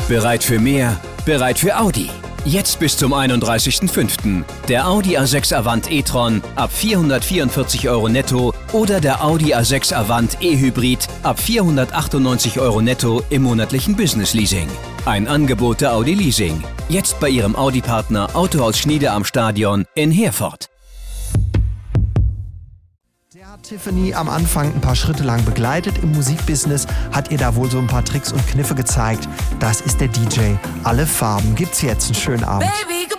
Bereit für mehr? Bereit für Audi? Jetzt bis zum 31.05. Der Audi A6 Avant e-tron ab 444 € netto oder der Audi A6 Avant e-Hybrid ab 498 € netto im monatlichen Business Leasing. Ein Angebot der Audi Leasing. Jetzt bei Ihrem Audi-Partner Autohaus Schniede am Stadion in Herford. Der hat Tiffany am Anfang ein paar Schritte lang begleitet im Musikbusiness, hat ihr da wohl so ein paar Tricks und Kniffe gezeigt. Das ist der DJ. Alle Farben. Gibt's jetzt einen schönen Abend.